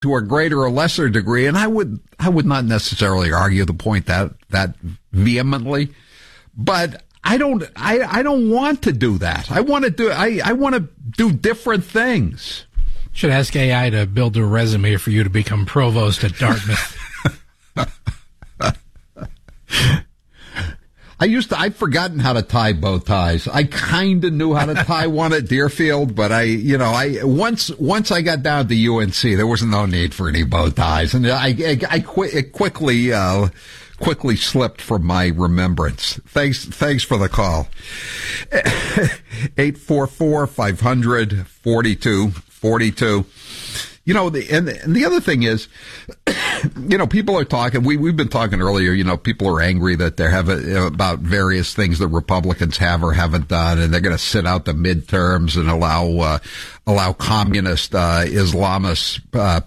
to a greater or lesser degree, and I would not necessarily argue the point that vehemently, but I don't want to do that. I want to do different things. Should ask AI to build a resume for you to become provost at Dartmouth. I'd forgotten how to tie bow ties. I kind of knew how to tie one at Deerfield, but once I got down to UNC, there was no need for any bow ties, and it quickly slipped from my remembrance. Thanks for the call. 844-500-4242. The other thing is, people are talking, we've been talking earlier, people are angry that they're about various things that Republicans have or haven't done, and they're going to sit out the midterms and allow communist, Islamists,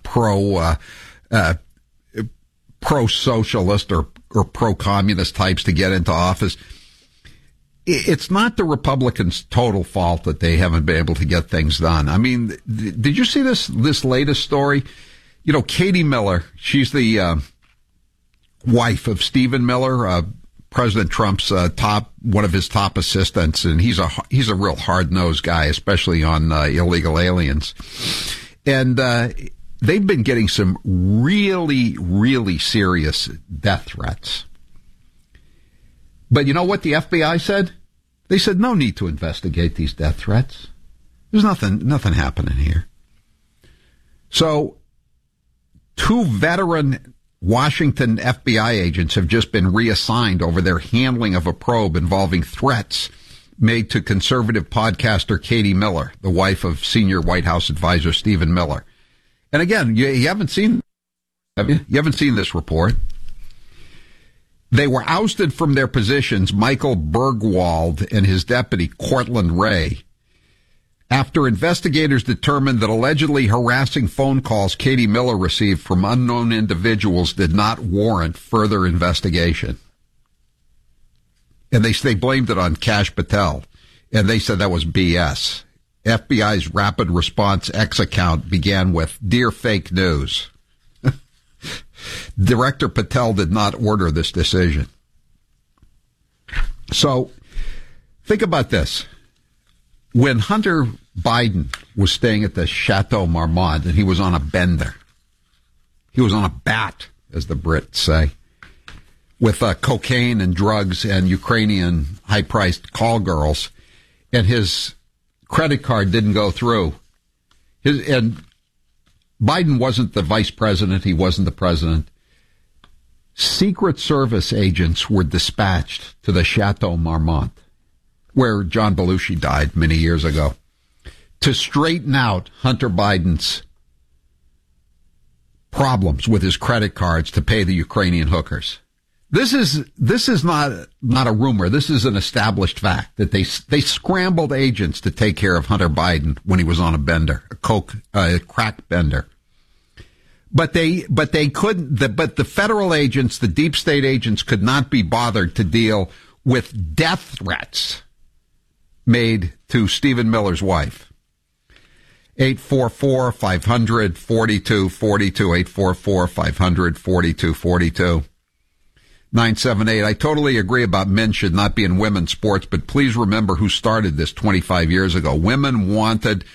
pro-socialist or pro-communist types to get into office. It's not the Republicans' total fault that they haven't been able to get things done. I mean, did you see this latest story? Katie Miller, she's the wife of Stephen Miller, President Trump's one of his top assistants, and he's a real hard-nosed guy, especially on illegal aliens. And they've been getting some really, really serious death threats. But you know what the FBI said? They said no need to investigate these death threats. There's nothing happening here. So 2 veteran Washington FBI agents have just been reassigned over their handling of a probe involving threats made to conservative podcaster Katie Miller, the wife of senior White House advisor Stephen Miller. And again, you haven't seen, have you? You haven't seen this report. They were ousted from their positions, Michael Bergwald and his deputy, Cortland Ray, after investigators determined that allegedly harassing phone calls Katie Miller received from unknown individuals did not warrant further investigation. And they blamed it on Kash Patel, and they said that was BS. FBI's Rapid Response X account began with, "Dear Fake News." Director Patel did not order this decision. So, think about this. When Hunter Biden was staying at the Chateau Marmont and he was on a bender, he was on a bat, as the Brits say, with cocaine and drugs and Ukrainian high-priced call girls, and his credit card didn't go through. And Biden wasn't the vice president. He wasn't the president. Secret Service agents were dispatched to the Chateau Marmont, where John Belushi died many years ago, to straighten out Hunter Biden's problems with his credit cards to pay the Ukrainian hookers. This is not a rumor. This is an established fact that they scrambled agents to take care of Hunter Biden when he was on a bender, a crack bender. But they couldn't. But the federal agents, the deep state agents, could not be bothered to deal with death threats made to Stephen Miller's wife. 844-500-4242, 844-500-4242. 978, I totally agree about men should not be in women's sports, but please remember who started this 25 years ago. Women wanted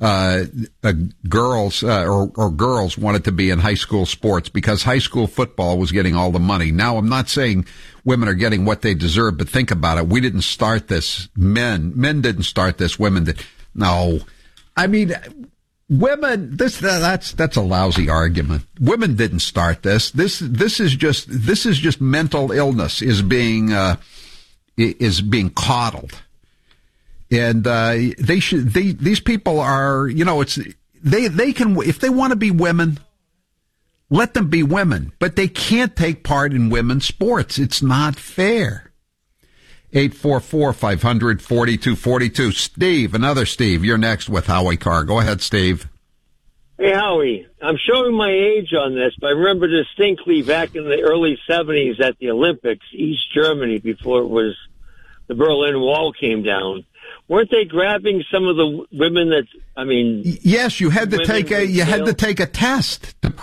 girls wanted to be in high school sports because high school football was getting all the money. Now, I'm not saying women are getting what they deserve, but think about it. We didn't start this. Men didn't start this. Women did. No. I mean, women, that's a lousy argument. Women didn't start this. This is just mental illness is being coddled. And these people are, they can, if they want to be women, let them be women, but they can't take part in women's sports. It's not fair. 844-500-4242. Steve, another Steve, you're next with Howie Carr. Go ahead, Steve. Hey, Howie, I'm showing my age on this, but I remember distinctly back in the early 70s at the Olympics, East Germany, before the Berlin Wall came down. weren't they grabbing some of the women that, I mean... Yes, you had to take a test to